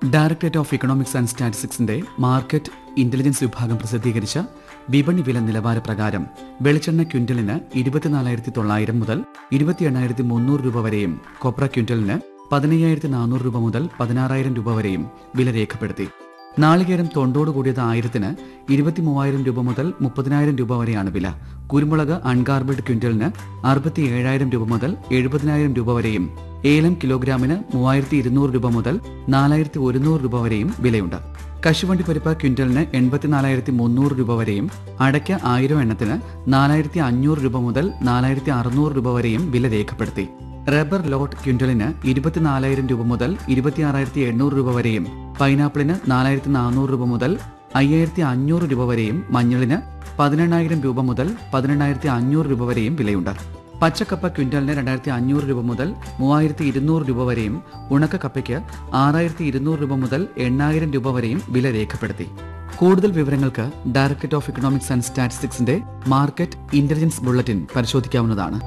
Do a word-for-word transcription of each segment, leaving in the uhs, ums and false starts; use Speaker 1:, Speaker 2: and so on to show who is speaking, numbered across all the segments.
Speaker 1: Directorate of economics and സ്റ്റാറ്റിസ്റ്റിക്സിന്റെ market intelligence വിഭാഗം പ്രസിദ്ധീകരിച്ച വിപണി വില നിലവാര പ്രകാരം വെളിച്ചെണ്ണ ക്വിന്റലിന് ഇരുപത്തിനാലായിരത്തി തൊള്ളായിരം മുതൽ ഇരുപത്തി എണ്ണായിരത്തി മുന്നൂറ് രൂപ വരെയും കൊപ്ര ക്വിന്റലിന് പതിനയ്യായിരത്തി നാനൂറ് രൂപ മുതൽ പതിനാറായിരം രൂപ വരെയും വില രേഖപ്പെടുത്തി. നാളികേരം തൊണ്ടോട് കൂടിയത് ആയിരത്തിന് ഇരുപത്തി മൂവായിരം രൂപ മുതൽ മുപ്പതിനായിരം രൂപ വരെയാണ് വില. കുരുമുളക് അൺഗാർബിൾഡ് ക്വിന്റലിന് അറുപത്തി ഏഴായിരം രൂപ മുതൽ എഴുപതിനായിരം രൂപ വരെയും ഏലം കിലോഗ്രാമിന് മൂവായിരത്തി ഇരുന്നൂറ് രൂപ മുതൽ നാലായിരത്തി ഒരുന്നൂറ് രൂപ വരെയും വിലയുണ്ട്. കശുവണ്ടി പരിപ്പ് ക്വിന്റലിന് എൺപത്തിനാലായിരത്തി മുന്നൂറ് രൂപ വരെയും അടയ്ക്ക ആയിരം എണ്ണത്തിന് നാലായിരത്തി അഞ്ഞൂറ് രൂപ മുതൽ നാലായിരത്തി അറുന്നൂറ് രൂപ വരെയും വില രേഖപ്പെടുത്തി. റബ്ബർ ലോട്ട് ക്വിന്റലിന് ഇരുപത്തിനാലായിരം രൂപ മുതൽ ഇരുപത്തിയാറായിരത്തി എണ്ണൂറ് രൂപ വരെയും പൈനാപ്പിളിന് നാലായിരത്തി നാനൂറ് രൂപ മുതൽ അയ്യായിരത്തി അഞ്ഞൂറ് രൂപ വരെയും മഞ്ഞളിന് പതിനെണ്ണായിരം രൂപ മുതൽ പതിനെണ്ണായിരത്തി അഞ്ഞൂറ് രൂപ വരെയും വിലയുണ്ട്. പച്ചക്കപ്പ ക്വിന്റലിന് രണ്ടായിരത്തി അഞ്ഞൂറ് രൂപ മുതൽ മൂവായിരത്തി ഇരുന്നൂറ് രൂപ വരെയും ഉണക്ക കപ്പയ്ക്ക് ആറായിരത്തി ഇരുന്നൂറ് രൂപ മുതൽ എണ്ണായിരം രൂപ വരെയും വില രേഖപ്പെടുത്തി. കൂടുതൽ വിവരങ്ങൾക്ക് directorate of economics and സ്റ്റാറ്റിസ്റ്റിക്സിന്റെ market intelligence bulletin പരിശോധിക്കാവുന്നതാണ്.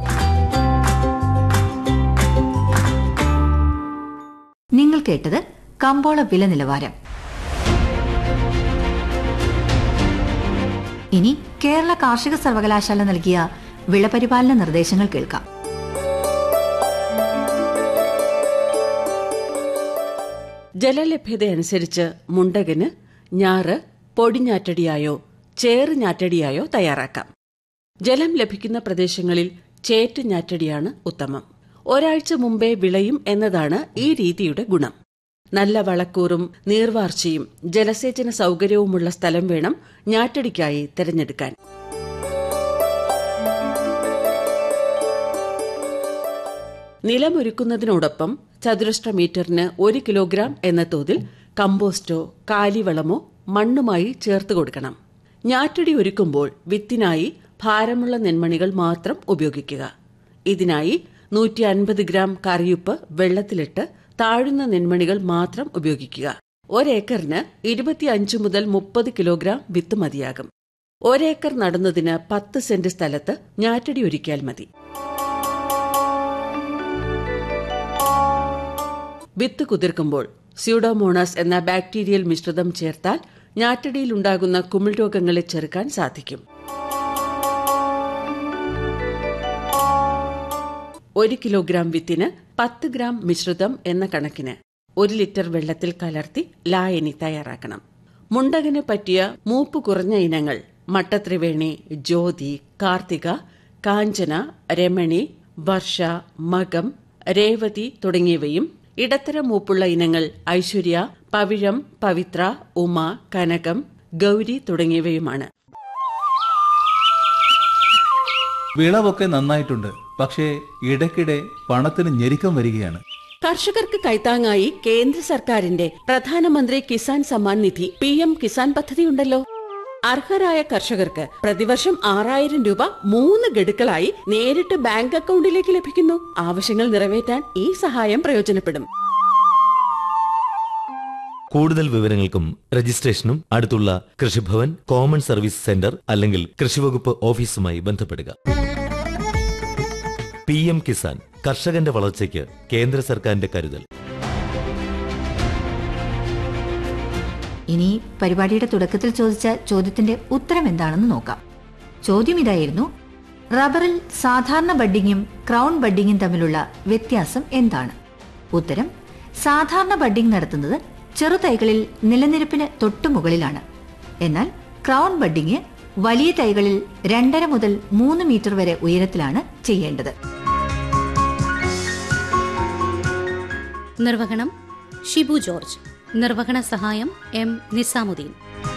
Speaker 2: നിങ്ങൾ കേട്ടത് കമ്പോള വില നിലവാരം. ഇനി കേരള കാർഷിക സർവകലാശാല നൽകിയ വിളപരിപാലന നിർദ്ദേശങ്ങൾ കേൾക്കാം.
Speaker 3: ജലലഭ്യതയനുസരിച്ച് മുണ്ടകന് ഞാറ് പൊടിഞ്ഞാറ്റടിയായോ ചേറ് ഞാറ്റടിയായോ തയ്യാറാക്കാം. ജലം ലഭിക്കുന്ന പ്രദേശങ്ങളിൽ ചേറ്റ് ഞാറ്റടിയാണ് ഉത്തമം. ഒരാഴ്ച മുമ്പേ വിളയും എന്നതാണ് ഈ രീതിയുടെ ഗുണം. നല്ല വളക്കൂറും നീർവാർച്ചയും ജലസേചന സൗകര്യവുമുള്ള സ്ഥലം വേണം ഞാറ്റടിക്കായി തിരഞ്ഞെടുക്കാൻ. നിലമൊരുക്കുന്നതിനോടൊപ്പം ചതുരശ്ര മീറ്ററിന് ഒരു കിലോഗ്രാം എന്ന തോതിൽ കമ്പോസ്റ്റോ കാലിവളമോ മണ്ണുമായി ചേർത്ത് കൊടുക്കണം. ഞാറ്റടി ഒരുക്കുമ്പോൾ വിത്തിനായി ഭാരമുള്ള നെന്മണികൾ മാത്രം ഉപയോഗിക്കുക. ഇതിനായി നൂറ്റി അൻപത് ഗ്രാം കറിയുപ്പ് വെള്ളത്തിലിട്ട് താഴുന്ന നെന്മണികൾ മാത്രം ഉപയോഗിക്കുക. ഒരേക്കറിന് ഇരുപത്തിയഞ്ച് മുതൽ മുപ്പത് കിലോഗ്രാം വിത്ത് മതിയാകും. ഒരേക്കർ നടുന്നതിന് പത്ത് സെന്റ് സ്ഥലത്ത് ഞാറ്റടി ഒരുക്കിയാൽ മതി. വിത്ത് കുതിർക്കുമ്പോൾ സ്യൂഡോമോണാസ് എന്ന ബാക്ടീരിയൽ മിശ്രിതം ചേർത്താൽ ഞാറ്റടിയിലുണ്ടാകുന്ന കുമിൾ രോഗങ്ങളെ ചെറുക്കാൻ സാധിക്കും. ഒരു കിലോഗ്രാം വിത്തിന് പത്ത് ഗ്രാം മിശ്രിതം എന്ന കണക്കിന് ഒരു ലിറ്റർ വെള്ളത്തിൽ കലർത്തി ലായനി തയ്യാറാക്കണം. മുണ്ടകന് പറ്റിയ മൂപ്പ് കുറഞ്ഞ ഇനങ്ങൾ മട്ടത്രിവേണി, ജ്യോതി, കാർത്തിക, കാഞ്ചന, രമണി, വർഷ, മകം, രേവതി തുടങ്ങിയവയും ഇടത്തരം മൂപ്പുള്ള ഇനങ്ങൾ ഐശ്വര്യ, പവിഴം, പവിത്ര, ഉമ, കനകം, ഗൗരി തുടങ്ങിയവയുമാണ്.
Speaker 4: വിളവൊക്കെ നന്നായിട്ടുണ്ട്, പക്ഷേ ഇടയ്ക്കിടെ പണത്തിന് ഞെരുക്കം വരികയാണ്.
Speaker 3: കർഷകർക്ക് കൈത്താങ്ങായി കേന്ദ്ര സർക്കാരിന്റെ പ്രധാനമന്ത്രി കിസാൻ സമ്മാൻ നിധി പി എം കിസാൻ പദ്ധതിയുണ്ടല്ലോ. അർഹരായ കർഷകർക്ക് പ്രതിവർഷം ആറായിരം രൂപ മൂന്ന് ഗഡുക്കളായി നേരിട്ട് ബാങ്ക് അക്കൗണ്ടിലേക്ക് ലഭിക്കുന്നു. ആവശ്യങ്ങൾ നിറവേറ്റാൻ ഈ സഹായം പ്രയോജനപ്പെടും.
Speaker 5: കൂടുതൽ വിവരങ്ങൾക്കും രജിസ്ട്രേഷനും അടുത്തുള്ള കൃഷിഭവൻ, കോമൺ സർവീസ് സെന്റർ അല്ലെങ്കിൽ കൃഷിവകുപ്പ് ഓഫീസുമായി ബന്ധപ്പെടുക. പി എം കിസാൻ, കർഷകന്റെ വളർച്ചയ്ക്ക് കേന്ദ്ര സർക്കാരിന്റെ കരുതൽ.
Speaker 2: ഇനി പരിപാടിയുടെ തുടക്കത്തിൽ ചോദിച്ച ചോദ്യത്തിന്റെ ഉത്തരം എന്താണെന്ന് നോക്കാം. ചോദ്യം ഇതായിരുന്നു: റബ്ബറിൽ സാധാരണ ബഡ്ഡിങ്ങും ക്രൗൺ ബഡ്ഡിങ്ങും തമ്മിലുള്ള വ്യത്യാസം എന്താണ്? ഉത്തരം: സാധാരണ ബഡ്ഡിംഗ് നടത്തുന്നത് ചെറുതൈകളിൽ നിലനിരപ്പിന് തൊട്ടുമുകളിലാണ്. എന്നാൽ ക്രൗൺ ബഡ്ഡിംഗ് വലിയ തൈകളിൽ രണ്ടര മുതൽ മൂന്ന് മീറ്റർ വരെ ഉയരത്തിലാണ് ചെയ്യേണ്ടത്.
Speaker 6: നിർവഹണം ഷിബു ജോർജ്. നിർവഹണ സഹായം എം നിസാമുദ്ദീൻ.